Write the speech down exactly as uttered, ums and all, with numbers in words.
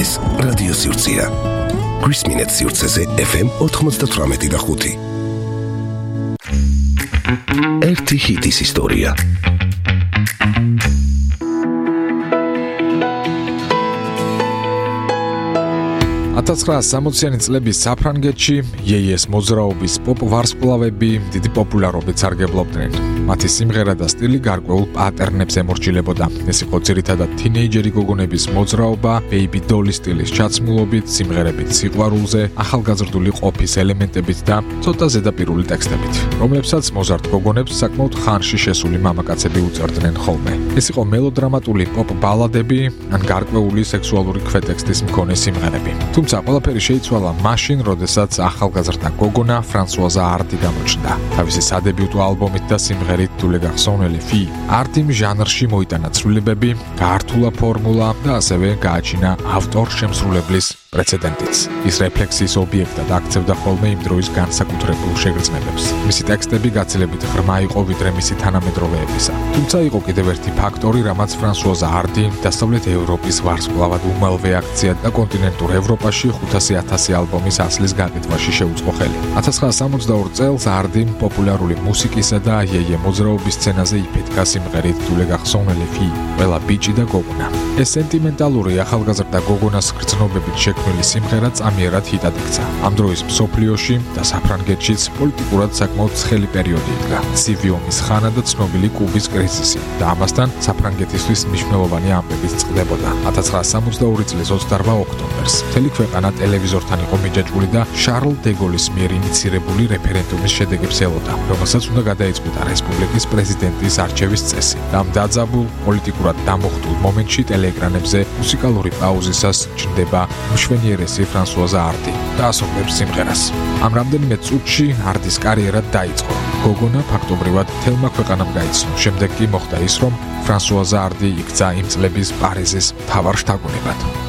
ეს რადიო სივრცეა. Kris-Minets სივრცეზე ეფ ემ ოთხმოცდათვრამეტი და ხუთი. ერთი ჰიტის ისტორია. ათას ცხრაასი სამოციანი წლების საფრანგეთში იეიეს მოძრაობის პოპ ვარსკვლავები დიდი პოპულარობით სარგებლობდნენ. მათი სიმღერა და სტილი გარკვეულ პატერნებს ემორჩილებოდა. ეს იყო ძირითადად თინეიჯერი გოგონების მოძრაობა, ბეიბი დოლის სტილის ჩაცმულობით, სიმღერებით სიყვარულზე, ახალგაზრდული ყოფის ელემენტებით და ცოტა ზედაპირული ტექსტებით, რომლებსაც მოზარდ გოგონებს საკმაოდ ხანში შესული მამაკაცები უწერდნენ ხოლმე. ეს იყო მელოდრამატული პოპ ბალადები ან გარკვეული სექსუალური ქვეტექსტის მქონე სიმღერები. თუმცა ყველაფერი შეიცვალა მაშინ, როდესაც ახალგაზრდა გოგონა ფრანსუაზა არდი გამოჩნდა. თავისი სადებიუტო ალბომით და სიმღერით Tu le garçon et les filles. არტიმ ჟანრში მოიტანა ცვლილებები, გაართულა ფორმულა და ასევე გააჩინა ავტორ-შემსრულებლის პრეცედენტიც. ის რეფლექსიის ობიექტად აქცევდა ხოლმე იმ დროის განსაკუთრებულ შეგრძნებებს. მისი ტექსტები გაცილებით ღრმა იყო ვიდრე მისი თანამედროვეებისა. თუმცა იყო კიდევ ერთი ფაქტორი, რამაც ფრანსუაზა არდი დასავლეთ ევროპის ვარსკვლავად უმალვე აქციად და კონტინენტურ ევროპაში ხუთასი ათასი ალბომის ასლის გაკეთვაში შეუწყო ხელი. ათას ცხრაასი სამოცდაორი წელს არდიმ პოპულარული მუსიკისა და იეიე მოძრაობის სცენაზე იფეთქა სიმღერით Tu le garçon et les filles. ყველა ბიჭი და გოგონა. ეს სენტიმენტალური ახალგაზრდა გოგონას გრძნობებით შექმნილი სიმღერა წამიერად ჰიტად იქცა. ამ დროის მსოფლიოში და საფრანგეთშიც პოლიტიკურად საკმაოდ ცხელი პერიოდი იდგა. ცივი ომის ხანა და ცნობილი კუბის კრიზისი და ამასთან საფრანგეთისთვის მნიშვნელოვანი ამბებიც წყდებოდა. ათას ცხრაასი სამოცდაორი წლის ოცდარვა ოქტომბერს მთელი ქვეყანა ტელევიზორთან იყო მიჯაჭვული და შარლ დე გოლის მიერ ინიცირებული რეფერენდუმის შედეგებს ელოდა, რომელსაც უნდა გადაეწყვიტა რესპუბლიკის პრეზიდენტის არჩევის წესი. და ამ დაძაბულ პოლიტიკურად დამოხტულ მომენტში ტელეეკრანებზე მუსიკალური პაუზისას ჩნდება მშვენიერესი ფრანსუაზა არდი და ასრულებს სიმღერას. ამ რამდენიმე წუთში არდის კარიერა დაიწყო. გოგონა ფაქტობრივად თელმა ქვეყანამ გაიცნო. შემდეგ კი მოხდა ის, რომ ფრანსუაზა არდი იქცა იმ წლების პარიზის მთავარ შთაგონებად.